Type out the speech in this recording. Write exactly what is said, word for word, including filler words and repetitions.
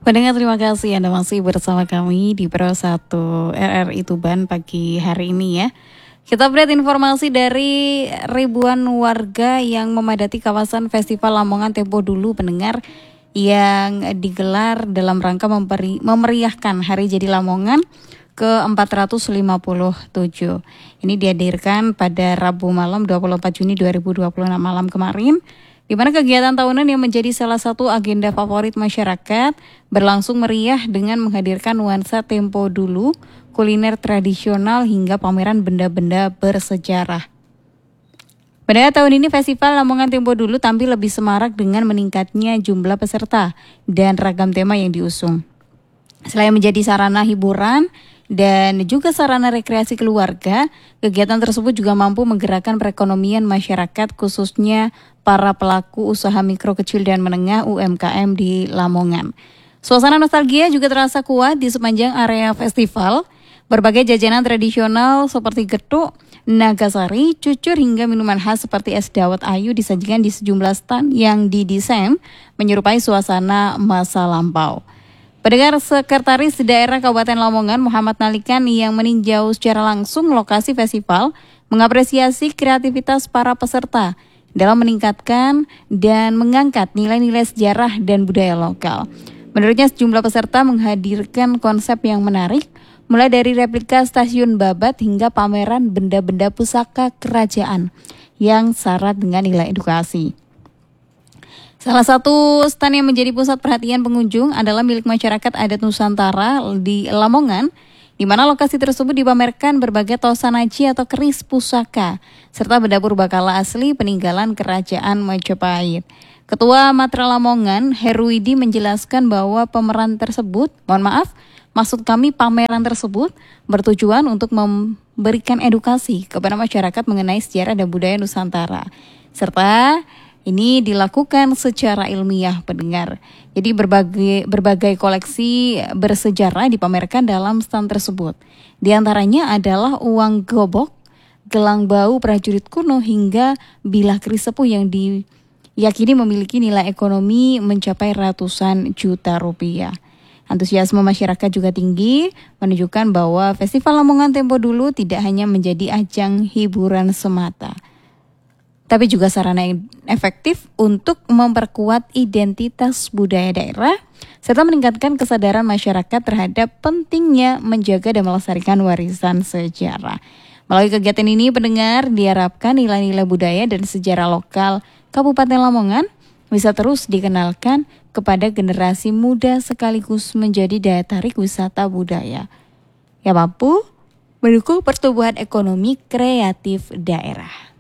Pendengar terima kasih Anda masih bersama kami di Pro satu R R I Tuban pagi hari ini ya. Kita update informasi dari ribuan warga yang memadati kawasan Festival Lamongan Tempo Dulu pendengar yang digelar dalam rangka memperi, memeriahkan Hari Jadi Lamongan ke empat ratus lima puluh tujuh. Ini dihadirkan pada Rabu malam dua puluh empat Juni dua ribu dua puluh enam malam kemarin, di mana kegiatan tahunan yang menjadi salah satu agenda favorit masyarakat berlangsung meriah dengan menghadirkan nuansa tempo dulu, kuliner tradisional hingga pameran benda-benda bersejarah. Pada tahun ini Festival Lamongan Tempo Dulu tampil lebih semarak dengan meningkatnya jumlah peserta dan ragam tema yang diusung. Selain menjadi sarana hiburan dan juga sarana rekreasi keluarga, kegiatan tersebut juga mampu menggerakkan perekonomian masyarakat khususnya para pelaku usaha mikro kecil dan menengah U M K M di Lamongan. Suasana nostalgia juga terasa kuat di sepanjang area festival. Berbagai jajanan tradisional seperti getuk, nagasari, cucur hingga minuman khas seperti es dawet ayu disajikan di sejumlah stand yang didesain menyerupai suasana masa lampau. Pendengar, Sekretaris Daerah Kabupaten Lamongan Muhammad Nalikan yang meninjau secara langsung lokasi festival mengapresiasi kreativitas para peserta dalam meningkatkan dan mengangkat nilai-nilai sejarah dan budaya lokal. Menurutnya sejumlah peserta menghadirkan konsep yang menarik, mulai dari replika stasiun babat hingga pameran benda-benda pusaka kerajaan yang syarat dengan nilai edukasi. Salah satu stand yang menjadi pusat perhatian pengunjung adalah milik masyarakat adat Nusantara di Lamongan, di mana lokasi tersebut dipamerkan berbagai tosanaji atau keris pusaka, serta benda purbakala asli peninggalan kerajaan Majapahit. Ketua Matra Lamongan, Heruidi, menjelaskan bahwa pameran tersebut, mohon maaf, maksud kami pameran tersebut bertujuan untuk memberikan edukasi kepada masyarakat mengenai sejarah dan budaya Nusantara, serta ini dilakukan secara ilmiah pendengar. Jadi berbagai berbagai koleksi bersejarah dipamerkan dalam stand tersebut. Di antaranya adalah uang gobok, gelang bau prajurit kuno hingga bilah keris sepuh yang diyakini memiliki nilai ekonomi mencapai ratusan juta rupiah. Antusiasme masyarakat juga tinggi, menunjukkan bahwa Festival Lamongan Tempo Dulu tidak hanya menjadi ajang hiburan semata, tapi juga sarana yang efektif untuk memperkuat identitas budaya daerah, serta meningkatkan kesadaran masyarakat terhadap pentingnya menjaga dan melestarikan warisan sejarah. Melalui kegiatan ini, pendengar, diharapkan nilai-nilai budaya dan sejarah lokal Kabupaten Lamongan bisa terus dikenalkan kepada generasi muda sekaligus menjadi daya tarik wisata budaya yang mampu mendukung pertumbuhan ekonomi kreatif daerah.